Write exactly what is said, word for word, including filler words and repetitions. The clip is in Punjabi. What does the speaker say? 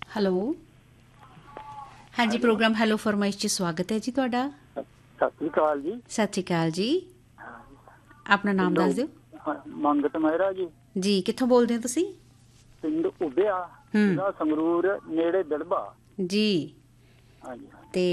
ਹੈਲੋ, ਹਾਂਜੀ ਪ੍ਰੋਗਰਾਮ ਹੈਲੋ ਫਰਮਾਇਸ਼ 'ਚ ਸਵਾਗਤ ਹੈ ਜੀ ਤੁਹਾਡਾ। ਸਤਿ ਸ਼੍ਰੀ ਅਕਾਲ ਜੀ। ਸਤਿ ਸ਼੍ਰੀ ਅਕਾਲ ਜੀ। ਆਪਣਾ ਨਾਮ ਦੱਸ ਦਿਓ। ਮੰਗਤ ਮਹਿਰਾ ਜੀ। ਜੀ ਕਿੱਥੋਂ ਬੋਲਦੇ ਹੋ ਤੁਸੀਂ? ਪਿੰਡ ਉਭਿਆ, ਜ਼ਿਲ੍ਹਾ ਸੰਗਰੂਰ, ਨੇੜੇ ਦਿੜਬਾ ਜੀ। ਹਾਂਜੀ। ਤੇ